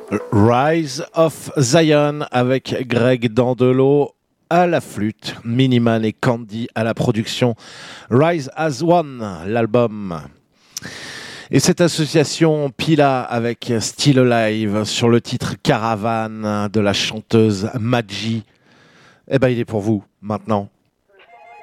Rise of Zion avec Greg Dandelot à la flûte, Miniman et Candy à la production, Rise as One, l'album. Et cette association Pila avec Still Alive sur le titre Caravane de la chanteuse Madji, eh ben il est pour vous maintenant.